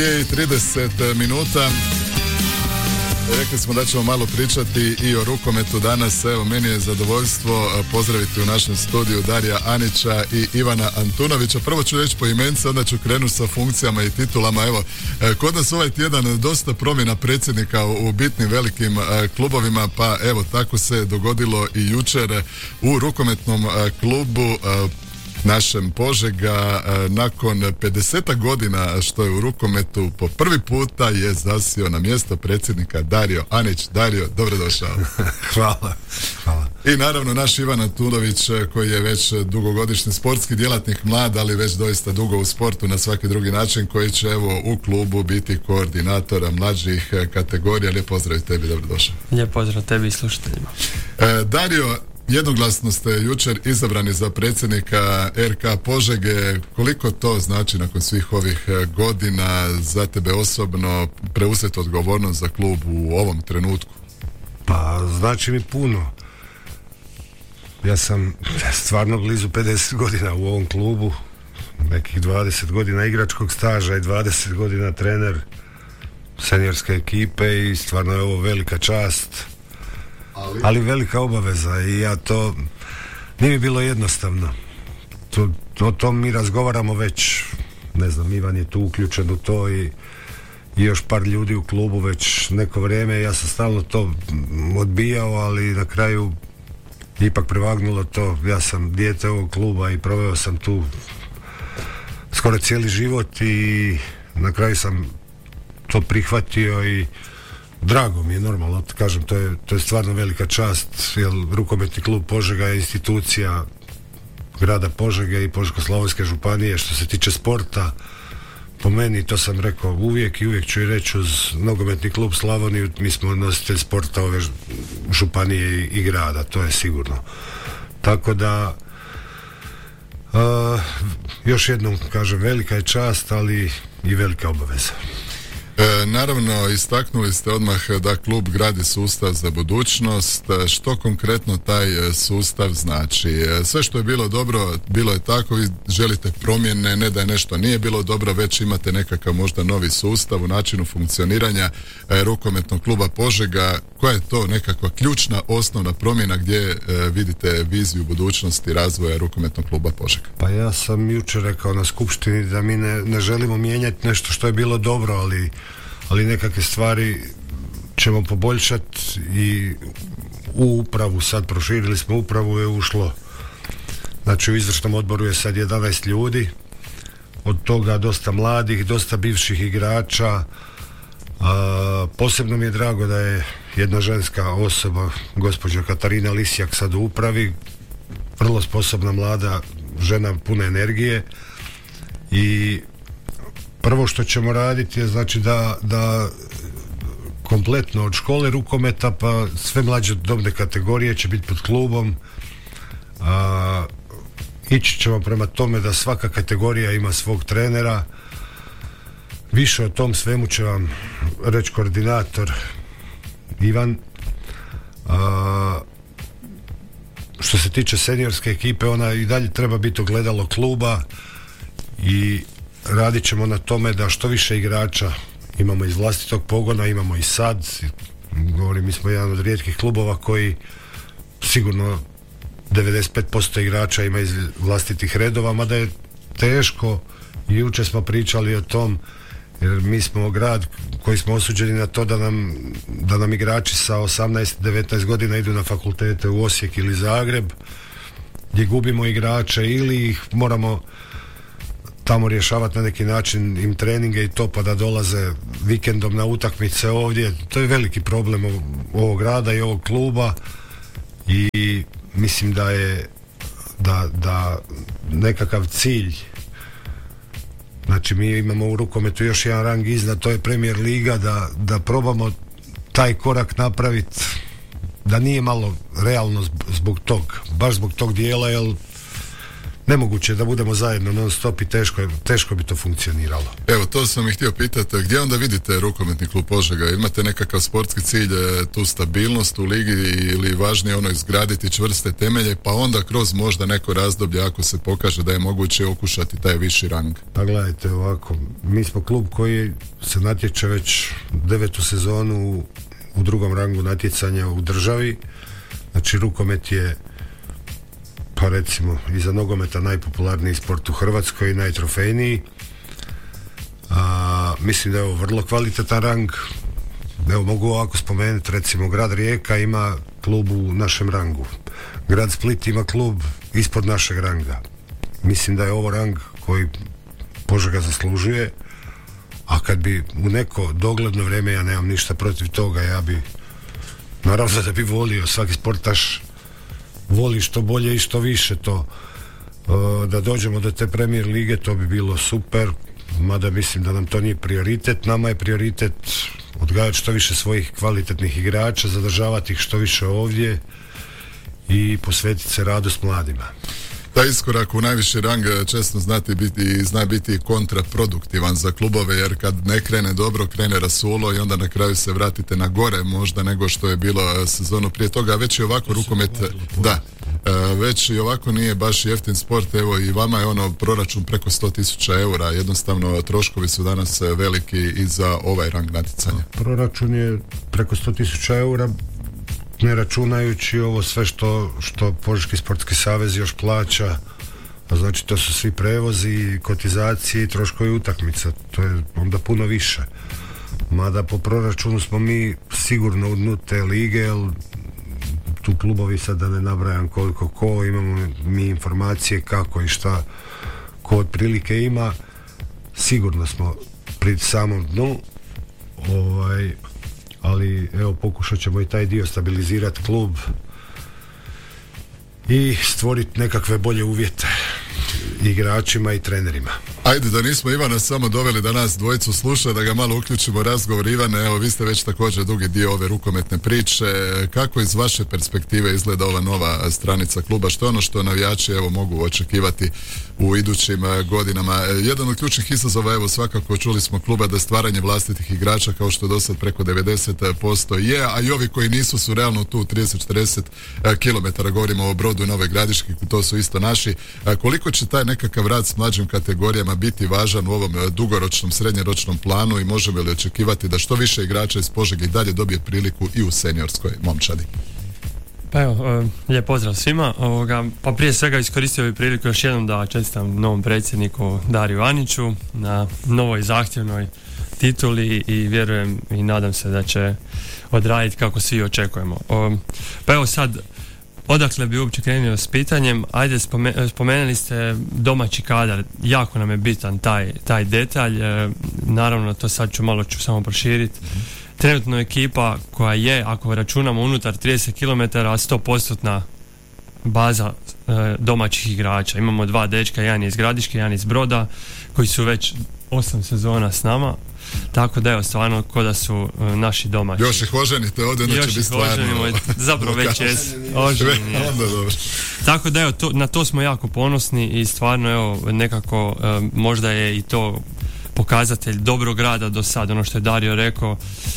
30 minuta. Rekli smo da ćemo malo pričati i o rukometu danas. Evo, meni je zadovoljstvo pozdraviti u našem studiju Darija Anića i Ivana Antunovića. Prvo ću reći po imence, onda ću krenuti sa funkcijama i titulama. Evo, kod nas ovaj tjedan dosta promjena predsjednika u bitnim velikim klubovima, pa evo, tako se dogodilo i jučer u rukometnom klubu našem Požega. Nakon 50 godina što je u rukometu, po prvi puta je zasio na mjesto predsjednika Dario Anić. Dario, dobrodošao. Hvala. I naravno naš Ivan Antunović, koji je već dugogodišnji sportski djelatnik, mlad, ali već doista dugo u sportu na svaki drugi način, koji će evo u klubu biti koordinatora mlađih kategorija. Lijep pozdrav i tebi, dobrodošao. Lijep pozdrav tebi i slušateljima. Dario, jednoglasno ste jučer izabrani za predsjednika RK Požege. Koliko to znači nakon svih ovih godina za tebe osobno preuzeti odgovornost za klub u ovom trenutku? Pa znači mi puno. Ja sam stvarno blizu 50 godina u ovom klubu, nekih 20 godina igračkog staža i 20 godina trener seniorske ekipe i stvarno je ovo velika čast. Ali velika obaveza i ja to nije mi bilo jednostavno. O tom mi razgovaramo već, ne znam, Ivan je tu uključen u to i još par ljudi u klubu već neko vrijeme. Ja sam stalno to odbijao, ali na kraju ipak prevagnulo to. Ja sam dijete ovog kluba i proveo sam tu skoro cijeli život i na kraju sam to prihvatio i drago mi je, normalno, kažem, to je stvarno velika čast, jer rukometni klub Požega je institucija grada Požege i Požeško-slavonske županije. Što se tiče sporta, po meni, to sam rekao uvijek i uvijek ću i reći, uz nogometni klub Slavoniju mi smo nositelj sporta ove županije i grada, to je sigurno. Tako da još jednom kažem, velika je čast, ali i velika obaveza. Naravno, istaknuli ste odmah da klub gradi sustav za budućnost. Što konkretno taj sustav znači? Sve što je bilo dobro, bilo je tako, vi želite promjene, ne da je nešto nije bilo dobro, već imate nekakav možda novi sustav u načinu funkcioniranja rukometnog kluba Požega. Koja je to nekakva ključna, osnovna promjena gdje vidite viziju budućnosti razvoja rukometnog kluba Požega? Pa ja sam jučer rekao na skupštini da mi ne želimo mijenjati nešto što je bilo dobro, ali nekakve stvari ćemo poboljšati i u upravu, sad proširili smo upravu, je ušlo, znači u izvršnom odboru je sad 11 ljudi, od toga dosta mladih, dosta bivših igrača. Posebno mi je drago da je jedna ženska osoba, gospođa Katarina Lisjak, sad u upravi, vrlo sposobna mlada žena, puna energije. I prvo što ćemo raditi je znači da kompletno od škole rukometa pa sve mlađe dobne kategorije će biti pod klubom. Ići ćemo prema tome da svaka kategorija ima svog trenera. Više o tom svemu će vam reći koordinator Ivan. Što se tiče seniorske ekipe, ona i dalje treba biti ogledalo kluba i radit ćemo na tome da što više igrača imamo iz vlastitog pogona, imamo i sad. Govorim, mi smo jedan od rijetkih klubova koji sigurno 95% igrača ima iz vlastitih redova, mada je teško. Jučer smo pričali o tom, jer mi smo grad koji smo osuđeni na to da nam igrači sa 18-19 godina idu na fakultete u Osijek ili Zagreb, gdje gubimo igrače ili ih moramo tamo rješavati na neki način, im treninge i to, pa da dolaze vikendom na utakmice ovdje. To je veliki problem ovog grada i ovog kluba i mislim da je da nekakav cilj, znači mi imamo u rukometu još jedan rang iznad, to je Premier Liga, da probamo taj korak napraviti, da nije malo realno zbog tog, baš zbog tog dijela, jer nemoguće da budemo zajedno non stop i teško bi to funkcioniralo. Evo, to sam ih htio pitati, gdje onda vidite rukometni klub Požega? Imate nekakav sportski cilj, tu stabilnost u ligi ili važnije ono izgraditi čvrste temelje, pa onda kroz možda neko razdoblje ako se pokaže da je moguće okušati taj viši rang? Pa gledajte ovako, mi smo klub koji se natječe već 9. sezonu u drugom rangu natjecanja u državi. Znači rukomet je, pa recimo iza nogometa najpopularniji sport u Hrvatskoj i najtrofejniji. Mislim da je ovo vrlo kvalitetan rang. Evo mogu ovako spomenuti, recimo grad Rijeka ima klub u našem rangu, grad Split ima klub ispod našeg ranga. Mislim da je ovo rang koji Požega zaslužuje, a kad bi u neko dogledno vrijeme, ja nemam ništa protiv toga, ja bi naravno da bi volio, svaki sportaš voli što bolje i što više to, da dođemo do te Premier lige, to bi bilo super, mada mislim da nam to nije prioritet. Nama je prioritet odgajati što više svojih kvalitetnih igrača, zadržavati ih što više ovdje i posvetiti se radu s mladima. Taj iskorak u najviši rang često zna biti kontraproduktivan za klubove, jer kad ne krene dobro, krene rasulo i onda na kraju se vratite na gore možda nego što je bilo sezonu prije toga. Već i ovako rukomet, već i ovako nije baš jeftin sport. Evo i vama je ono proračun preko 100.000 eura, jednostavno troškovi su danas veliki i za ovaj rang natjecanja. Proračun je preko 100.000 eura, ne računajući ovo sve što Požeški sportski savez još plaća, a znači to su svi prevozi, kotizacije i troškovi utakmica, to je onda puno više. Mada po proračunu smo mi sigurno u dnu te lige, jer tu klubovi, sad da ne nabrajam koliko ko, imamo mi informacije kako i šta ko otprilike ima, sigurno smo pri samom dnu, ali evo pokušat ćemo i taj dio stabilizirati klub i stvoriti nekakve bolje uvjete igračima i trenerima. Ajde, da nismo Ivana samo doveli da nas dvojicu sluša, da ga malo uključimo razgovor. Ivane, evo vi ste već također dugi dio ove rukometne priče. Kako iz vaše perspektive izgleda ova nova stranica kluba? Što je ono što navijači evo mogu očekivati u idućim godinama? Jedan od ključnih izazova, evo svakako čuli smo kluba, da stvaranje vlastitih igrača kao što je dosad preko 90% je, a i ovi koji nisu su realno tu 30-40 km, govorimo o Brodu i Novoj Gradiški, to su isto naši. Koliko će taj nekakav rad s mlađim kategorijama biti važan u ovom dugoročnom, srednjoročnom planu i možemo li očekivati da što više igrača iz Požege i dalje dobije priliku i u seniorskoj momčadi? Pa evo, lijep pozdrav svima. Pa prije svega iskoristio bih priliku još jednom da čestitam novom predsjedniku Dariju Aniću na novoj zahtjevnoj tituli i vjerujem i nadam se da će odraditi kako svi očekujemo. Pa evo sad, odakle bi uopće krenio s pitanjem? Ajde, spomenuli ste domaći kadar, jako nam je bitan taj detalj, naravno to sad ću samo proširiti. Trenutno ekipa koja je, ako računamo unutar 30 km, 100% baza domaćih igrača. Imamo 2 dečka, jedan je iz Gradiške, jedan iz Broda, koji su već 8 sezona s nama. Tako da evo, stvarno ko da su naši domaći. Još ih oženite ovdje, onda će biti stvarno. Zapravo već jest oženjeni. Tako da evo, na to smo jako ponosni i stvarno evo, nekako možda je i to pokazatelj dobrog rada do sad. Ono što je Dario rekao,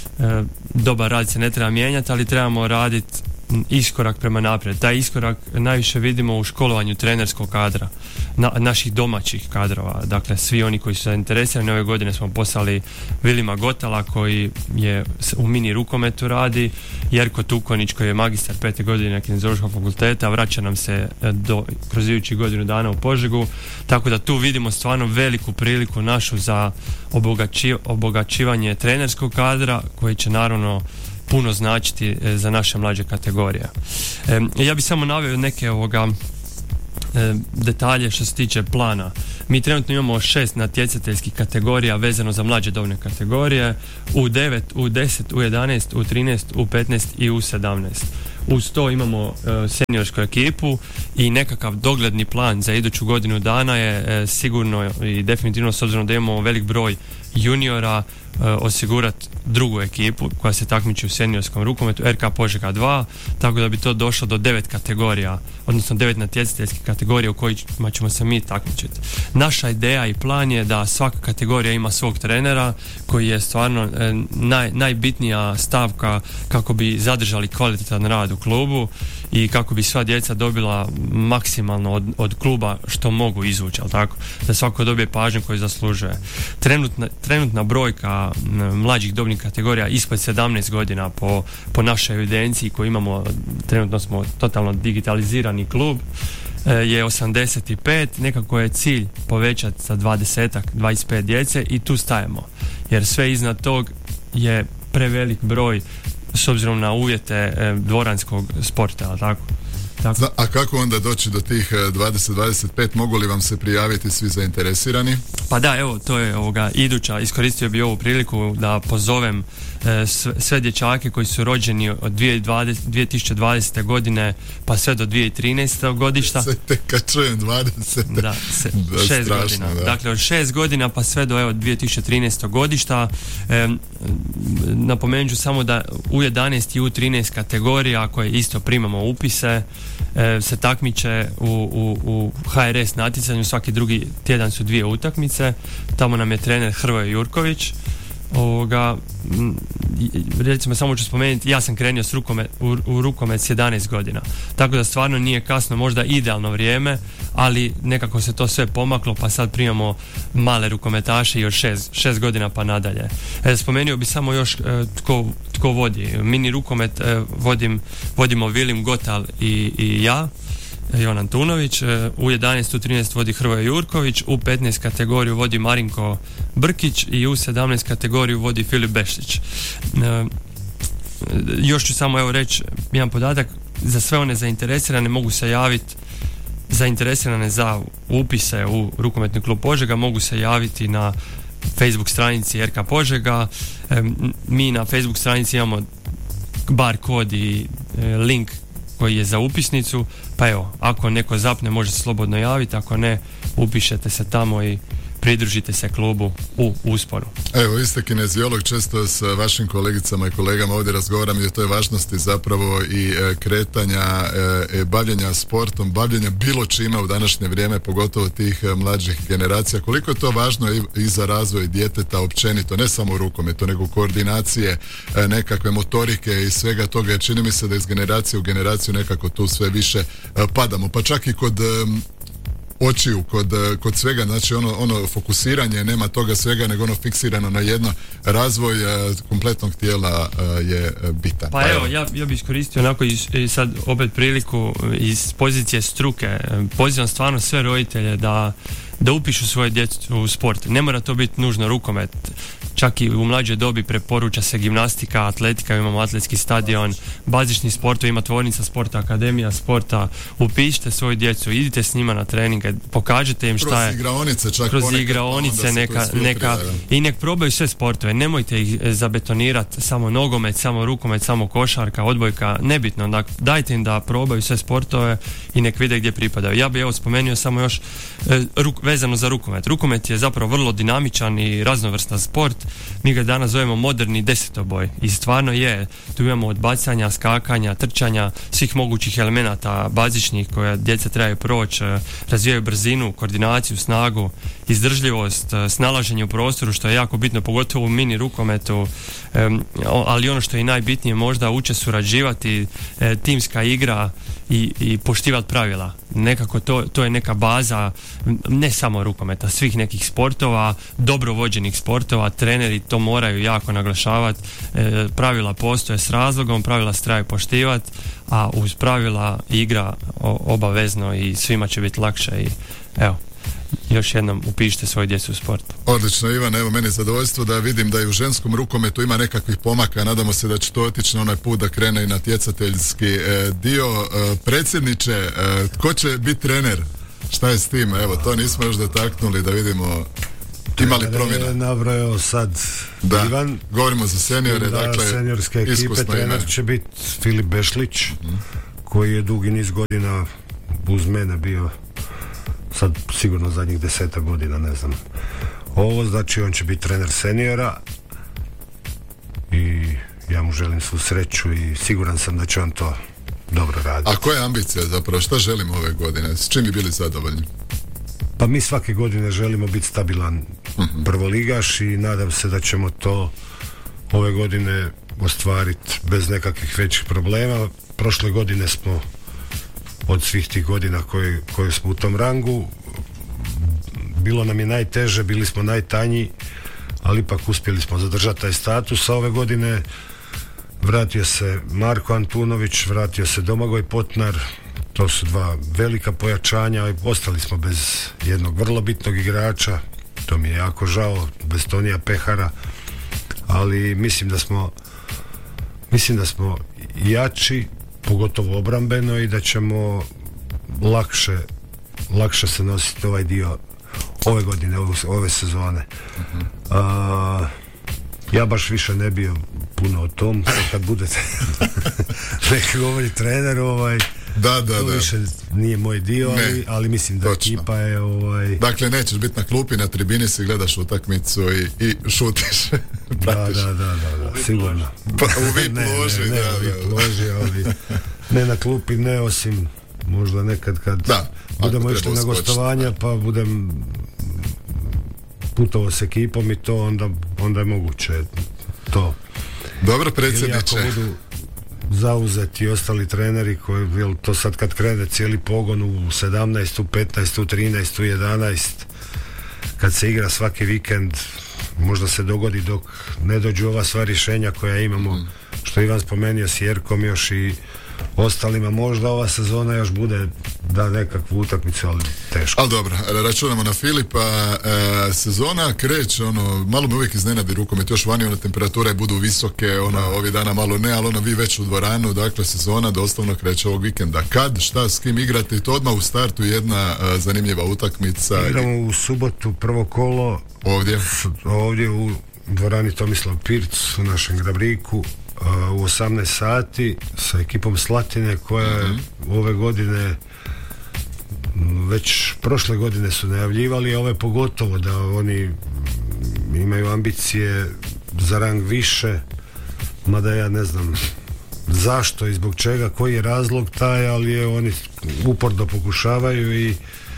dobar rad se ne treba mijenjati, ali trebamo raditi iskorak prema naprijed. Taj iskorak najviše vidimo u školovanju trenerskog kadra, naših domaćih kadrova. Dakle, svi oni koji su zainteresirani. Ove godine smo poslali Vilima Gotala koji je u mini rukometu radi, Jerko Tukonić koji je magistar 5. godine Kineziološkog fakulteta, vraća nam se kroz idućih godinu dana u Požegu. Tako da tu vidimo stvarno veliku priliku našu za obogaćivanje trenerskog kadra koji će naravno puno značiti za naše mlađe kategorije. Ja bih samo naveo neke detalje što se tiče plana. Mi trenutno imamo 6 natjecateljskih kategorija vezano za mlađe dobne kategorije, U9, U10, U11, U13, U15 i U17. Uz to imamo seniorsku ekipu i nekakav dogledni plan za iduću godinu dana je sigurno i definitivno, s obzirom da imamo velik broj juniora, osigurati drugu ekipu koja se takmiči u seniorskom rukometu, RK Požega 2, tako da bi to došlo do 9 kategorija, odnosno 9 natjecateljskih kategorija u kojima ćemo se mi takmičiti. Naša ideja i plan je da svaka kategorija ima svog trenera koji je stvarno najbitnija stavka kako bi zadržali kvalitetan rad u klubu i kako bi sva djeca dobila maksimalno od kluba što mogu izvući, ali tako? Da svako dobije pažnju koju zaslužuje. Trenutna brojka mlađih dobnih kategorija ispod 17 godina po našoj evidenciji koju imamo, trenutno smo totalno digitalizirani klub, je 85, nekako je cilj povećati sa 25 djece i tu stajemo. Jer sve iznad tog je prevelik broj s obzirom na uvjete dvoranskog sporta, ali tako? A kako onda doći do tih 20-25? Mogu li vam se prijaviti svi zainteresirani? Pa da, evo, to je iduća. Iskoristio bi ovu priliku da pozovem sve dječake koji su rođeni od 2020. godine pa sve do 2013. godišta. Sve tek kad čujem 20. Da, 6 godina. Da. Dakle, od 6 godina pa sve do 2013. godišta. Napomenut ću samo da U11 i U13 kategorija koje isto primamo upise se takmiče u HRS natjecanju. Svaki drugi tjedan su 2 utakmice. Tamo nam je trener Hrvoje Jurković. Recimo, samo ću spomenuti, ja sam krenuo u rukomet s 11 godina, tako da stvarno nije kasno, možda idealno vrijeme, ali nekako se to sve pomaklo, pa sad primamo male rukometaše i od 6 godina pa nadalje. Spomenuo bi samo još tko vodi. Mini rukomet vodimo Vilim Gotal i ja, Ivan Antunović. U 11, u 13 vodi Hrvoje Jurković, u 15 kategoriju vodi Marinko Brkić i u 17 kategoriju vodi Filip Beštić. Još ću samo reći jedan podatak, za sve one zainteresirane mogu se javiti, zainteresirane za upise u rukometni klub Požega mogu se javiti na Facebook stranici RK Požega. Mi na Facebook stranici imamo bar kod i link koji je za upisnicu, pa evo, ako neko zapne može se slobodno javiti, ako ne, upišete se tamo i pridružite se klubu u usporu. Evo, vi ste kineziolog, često s vašim kolegicama i kolegama ovdje razgovaram i o toj važnosti zapravo i kretanja, bavljenja sportom, bavljenja bilo čime u današnje vrijeme, pogotovo tih mlađih generacija. Koliko je to važno i za razvoj djeteta općenito, ne samo u rukometu, nego koordinacije, nekakve motorike i svega toga, jer čini mi se da iz generacije u generaciju nekako tu sve više padamo, pa čak i kod očiju, kod svega, znači ono fokusiranje, nema toga svega nego ono fiksirano na jedno, razvoj kompletnog tijela je bitan. Pa evo, ja bih iskoristio onako i sad opet priliku iz pozicije struke, pozivam stvarno sve roditelje da upišu svoje djecu u sport. Ne mora to biti nužno rukomet, čak i u mlađoj dobi preporuča se gimnastika, atletika, imamo atletski stadion, bazični sport, ima tvornica sporta, akademija sporta. Upišite svoju djecu, idite s njima na treninge, pokažite im šta je. Kroz igraonice neka i nek probaju sve sportove. Nemojte ih zabetonirati samo nogomet, samo rukomet, samo košarka, odbojka, nebitno. Dakle, dajte im da probaju sve sportove i nek vide gdje pripadaju. Ja bih spomenuo samo još vezano za rukomet. Rukomet je zapravo vrlo dinamičan i raznovrstan sport. Mi ga danas zovemo moderni desetoboj i stvarno je. Tu imamo od bacanja, skakanja, trčanja, svih mogućih elemenata bazičnih koje djeca trebaju proći, razvijaju brzinu, koordinaciju, snagu, izdržljivost, snalaženje u prostoru, što je jako bitno, pogotovo u mini rukometu, ali ono što je najbitnije, možda uče surađivati, timska igra i poštivati pravila. Nekako to je neka baza ne samo rukometa, svih nekih sportova, dobro vođenih sportova. Treneri to moraju jako naglašavati. Pravila postoje s razlogom, pravila se trebaju poštivati, a uz pravila igra obavezno i svima će biti lakše. I evo, još jednom upišite svoju djecu u sport. Odlično, Ivan, evo meni je zadovoljstvo da vidim da i u ženskom rukometu ima nekakvih pomaka, nadamo se da će to otići na onaj put da krene i natjecateljski dio. Predsjedniče, tko će biti trener? Šta je s tim? Evo, to nismo još dotaknuli, da vidimo ima li promjena. Nabrojao sad Ivan. Govorimo za seniore, dakle seniorske ekipe, trener će biti Filip Bešlić, koji je dugi niz godina uz mene bio, sad sigurno zadnjih 10 godina, ne znam. Ovo znači on će biti trener seniora, ja mu želim svu sreću i siguran sam da će on to dobro raditi. A koja je ambicija zapravo? Šta želimo ove godine? S čim bi bili zadovoljni? Pa mi svake godine želimo biti stabilan prvoligaš i nadam se da ćemo to ove godine ostvariti bez nekakvih većih problema. Prošle godine smo od svih tih godina koje smo u tom rangu, bilo nam je najteže, bili smo najtanji, ali ipak uspjeli smo zadržati taj status. A ove godine vratio se Marko Antunović, vratio se Domagoj Potnar, to su dva velika pojačanja, ostali smo bez jednog vrlo bitnog igrača, to mi je jako žao, bez Tonija Pehara, ali mislim da smo jači, pogotovo obrambeno, i da ćemo lakše se nositi ovaj dio ove godine, ove sezone. Ja baš više ne bio puno o tom, kad budete neki govori trener, Da. više nije moj dio, ali mislim da točno. Ekipa je Dakle, nećeš biti na klupi, na tribini si, gledaš utakmicu i šutiš. Da, sigurno. Pa u VIP loži, ali ne na klupi, ne, osim možda nekad kad budemo išli na gostovanja, pa budem putovao s ekipom i to onda je moguće to. Dobro, predsjedniče. Ili ako budu zauzeti ostali treneri koji, jel to sad kad krene cijeli pogon u 17, u 15, u 13, u 11, kad se igra svaki vikend, možda se dogodi dok ne dođu ova sva rješenja koja imamo, što Ivan spomenuo s Jerkom još i ostalima, možda ova sezona još bude da nekakvu utakmicu, ali teško. Ali dobro, računamo na Filipa. Sezona kreće, malo me uvijek iznenadi rukomet, još vani temperature budu visoke, ovih dana malo ne, ali vi već u dvoranu, dakle sezona doslovno kreće ovog vikenda. Kad, šta, s kim igrate, i to odmah u startu jedna zanimljiva utakmica. Igramo u subotu prvo kolo ovdje u dvorani Tomislav Pirc u našem Grabriku u 18 sati sa ekipom Slatine koja je ove godine, već prošle godine su najavljivali, a ove pogotovo da oni imaju ambicije za rang više, mada ja ne znam zašto i zbog čega, koji je razlog taj, ali oni uporno pokušavaju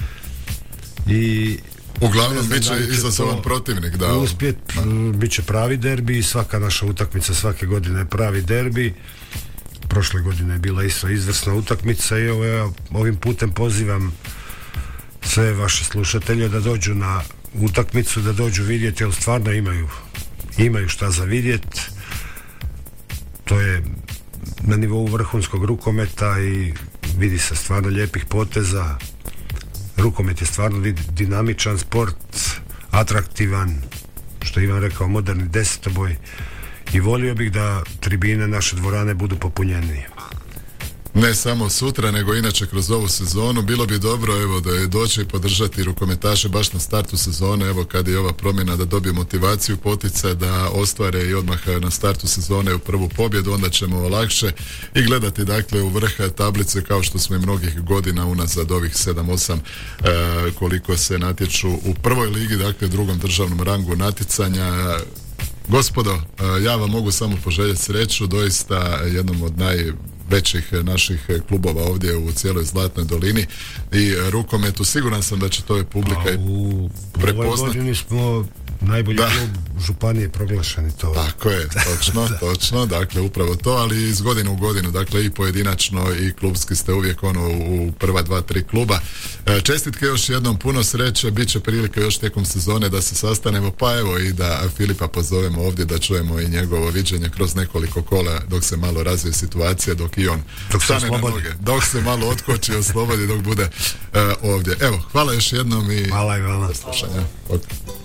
i uglavnom bit će izazovan protivnik, da. Uspjet, bit će pravi derbi i svaka naša utakmica svake godine je pravi derbi. Prošle godine je bila isto izvrsna utakmica i ja ovim putem pozivam sve vaše slušatelje da dođu na utakmicu, da dođu vidjeti, jer stvarno imaju šta za vidjeti. To je na nivou vrhunskog rukometa i vidi se stvarno lijepih poteza. Rukomet je stvarno dinamičan sport, atraktivan, što je Ivan rekao, moderni desetoboj, i volio bih da tribine naše dvorane budu popunjenije. Ne samo sutra, nego inače kroz ovu sezonu. Bilo bi dobro da je doći i podržati rukometaše baš na startu sezone, kad je ova promjena, da dobije motivaciju, poticaj da ostvare i odmah na startu sezone u prvu pobjedu, onda ćemo lakše i gledati dakle u vrh tablice kao što smo i mnogih godina unazad ovih 7-8 koliko se natječu u prvoj ligi, dakle drugom državnom rangu natjecanja. Gospodo, ja vam mogu samo poželjeti sreću, doista jednom od najvećih naših klubova ovdje u cijeloj Zlatnoj dolini i rukometu. Siguran sam da će to je publika i prepoznati. U ovoj godini smo najbolji klub županije proglašeni, to. Tako je, točno, dakle upravo to, ali iz godine u godinu, dakle i pojedinačno i klubski ste uvijek u prva 2-3 kluba. Čestitke još jednom, puno sreće, bit će prilike još tijekom sezone da se sastanemo, pa i da Filipa pozovemo ovdje da čujemo i njegovo viđenje kroz nekoliko kola dok se malo razvije situacija, dok i on stane na noge, dok se malo otkoči, oslobodi, dok bude ovdje. Hvala još jednom i hvala i vama. Slušanja.